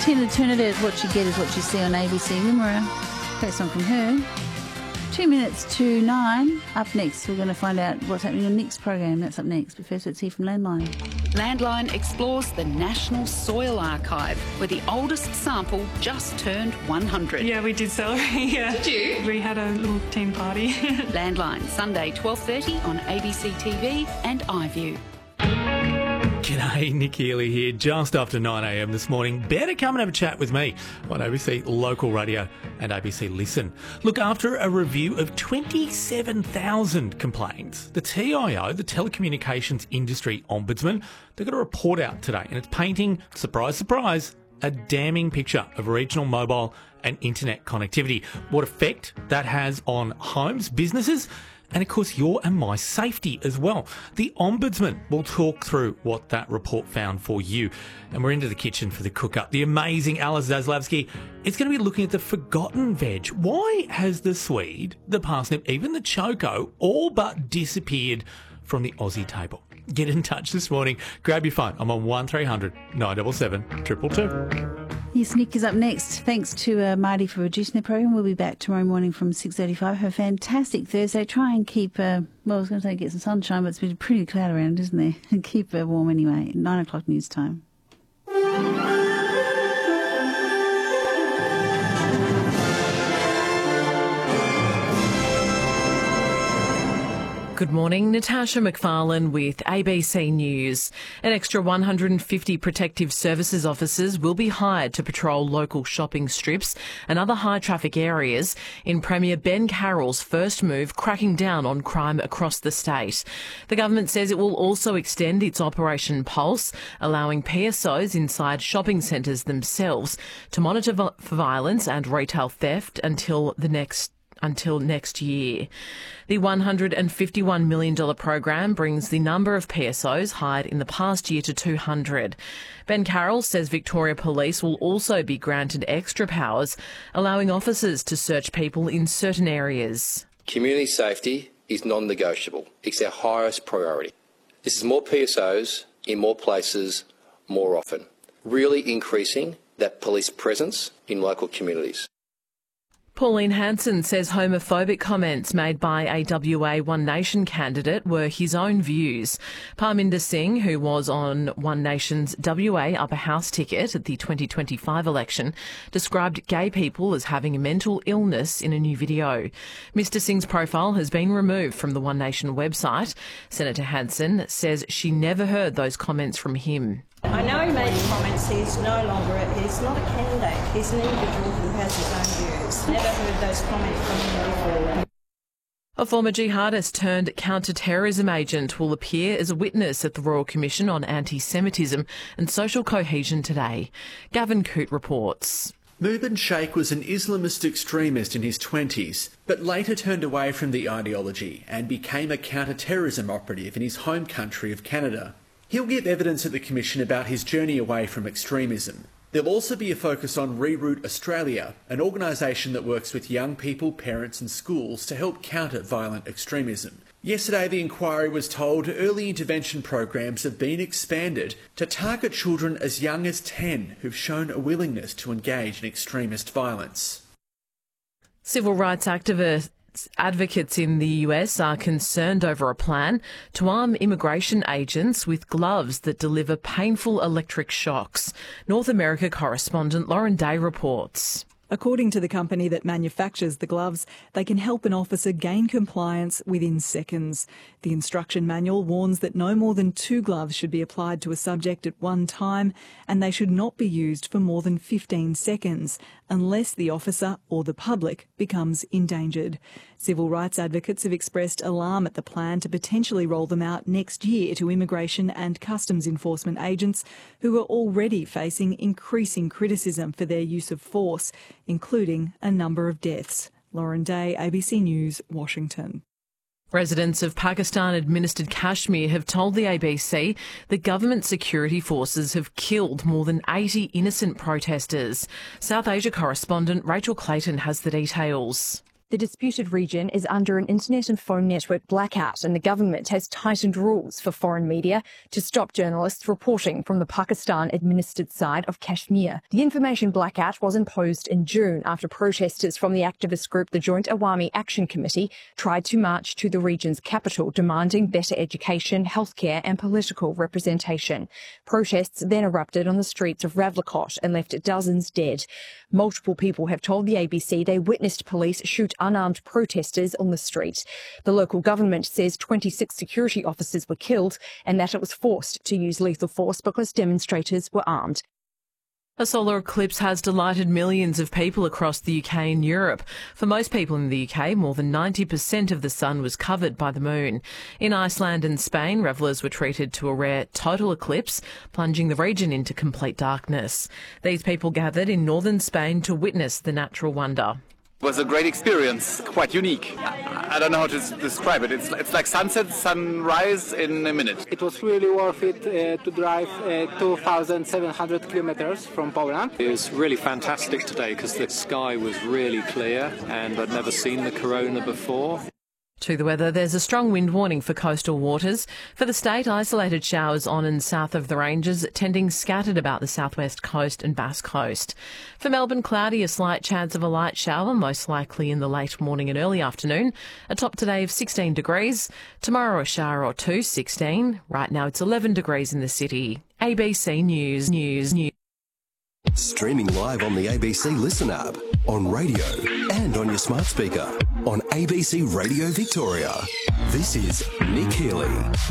Tina Turner, there's What You Get Is What You See on ABC. Wimmera. Great song from her. 2 minutes to 9. Up next, we're going to find out what's happening on the next program. That's up next. But first, let's hear from Landline. Landline explores the National Soil Archive, where the oldest sample just turned 100. Yeah, we did celebrate. Yeah. Did you? We had a little team party. Landline, Sunday 12:30 on ABC TV and iView. G'day, Nick Healy here, just after 9am this morning. Better come and have a chat with me on ABC Local Radio and ABC Listen. Look, after a review of 27,000 complaints, the TIO, the Telecommunications Industry Ombudsman, they've got a report out today and it's painting, surprise, surprise, a damning picture of regional mobile and internet connectivity. What effect that has on homes, businesses, and of course your and my safety as well. The Ombudsman will talk through what that report found for you. And we're into the kitchen for the cook-up. The amazing Alice Zaslavsky is going to be looking at the forgotten veg. Why has the swede, the parsnip, even the choco all but disappeared from the Aussie table? Get in touch this morning. Grab your phone. I'm on 1300 977 222. Yes, Nick is up next. Thanks to Marty for producing the program. We'll be back tomorrow morning from 6:35. Have a fantastic Thursday. Try and keep, I was going to say get some sunshine, but it's been pretty cloud around, isn't there? And keep warm anyway. 9 o'clock news time. Good morning, Natasha McFarlane with ABC News. An extra 150 protective services officers will be hired to patrol local shopping strips and other high traffic areas in Premier Ben Carroll's first move cracking down on crime across the state. The government says it will also extend its Operation Pulse, allowing PSOs inside shopping centres themselves to monitor for violence and retail theft until next year. The $151 million program brings the number of PSOs hired in the past year to 200. Ben Carroll says Victoria Police will also be granted extra powers, allowing officers to search people in certain areas. Community safety is non-negotiable. It's our highest priority. This is more PSOs in more places more often, really increasing that police presence in local communities. Pauline Hanson says homophobic comments made by a WA One Nation candidate were his own views. Parminder Singh, who was on One Nation's WA upper house ticket at the 2025 election, described gay people as having a mental illness in a new video. Mr Singh's profile has been removed from the One Nation website. Senator Hanson says she never heard those comments from him. I know he made comments. He's not a candidate. He's an individual who has his own views. Never heard those comments from him before. A former jihadist turned counter-terrorism agent will appear as a witness at the Royal Commission on Anti-Semitism and Social Cohesion today. Gavin Coote reports. Mubin Sheikh was an Islamist extremist in his 20s, but later turned away from the ideology and became a counter-terrorism operative in his home country of Canada. He'll give evidence at the Commission about his journey away from extremism. There'll also be a focus on Reroute Australia, an organisation that works with young people, parents and schools to help counter violent extremism. Yesterday, the inquiry was told early intervention programs have been expanded to target children as young as 10 who've shown a willingness to engage in extremist violence. Civil rights advocates in the US are concerned over a plan to arm immigration agents with gloves that deliver painful electric shocks. North America correspondent Lauren Day reports. According to the company that manufactures the gloves, they can help an officer gain compliance within seconds. The instruction manual warns that no more than 2 gloves should be applied to a subject at one time, and they should not be used for more than 15 seconds, unless the officer or the public becomes endangered. Civil rights advocates have expressed alarm at the plan to potentially roll them out next year to immigration and customs enforcement agents who are already facing increasing criticism for their use of force, including a number of deaths. Lauren Day, ABC News, Washington. Residents of Pakistan-administered Kashmir have told the ABC that government security forces have killed more than 80 innocent protesters. South Asia correspondent Rachel Clayton has the details. The disputed region is under an internet and phone network blackout, and the government has tightened rules for foreign media to stop journalists reporting from the Pakistan-administered side of Kashmir. The information blackout was imposed in June after protesters from the activist group the Joint Awami Action Committee tried to march to the region's capital demanding better education, healthcare and political representation. Protests then erupted on the streets of Ravlikot and left dozens dead. Multiple people have told the ABC they witnessed police shoot unarmed protesters on the street. The local government says 26 security officers were killed and that it was forced to use lethal force because demonstrators were armed. A solar eclipse has delighted millions of people across the UK and Europe. For most people in the UK, more than 90% of the sun was covered by the moon. In Iceland and Spain, revellers were treated to a rare total eclipse, plunging the region into complete darkness. These people gathered in northern Spain to witness the natural wonder. It was a great experience, quite unique. I don't know how to describe it. It's like sunset, sunrise in a minute. It was really worth it to drive 2,700 kilometers from Poland. It was really fantastic today because the sky was really clear and I'd never seen the corona before. To the weather, there's a strong wind warning for coastal waters. For the state, isolated showers on and south of the ranges, tending scattered about the southwest coast and Bass Coast. For Melbourne, cloudy, a slight chance of a light shower, most likely in the late morning and early afternoon. A top today of 16 degrees. Tomorrow, a shower or two, 16. Right now, it's 11 degrees in the city. ABC News. Streaming live on the ABC Listen app, on radio and on your smart speaker, on ABC Radio Victoria. This is Nick Healy.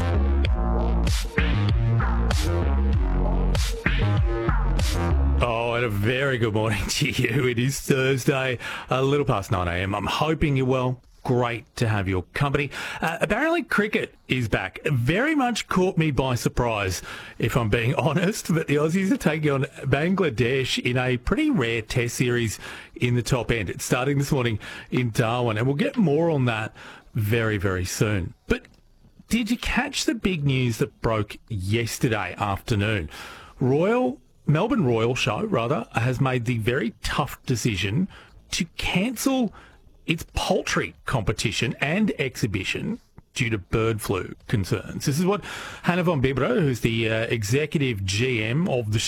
Oh, and a very good morning to you. It is Thursday, a little past 9 a.m. I'm hoping you're well. Great to have your company. Apparently cricket is back. Very much caught me by surprise, if I'm being honest, but the Aussies are taking on Bangladesh in a pretty rare test series in the top end. It's starting this morning in Darwin, and we'll get more on that very, very soon. But did you catch the big news that broke yesterday afternoon? Melbourne Royal Show, has made the very tough decision to cancel its poultry competition and exhibition due to bird flu concerns. This is what Hannah von Bibra, who's the executive GM of the show,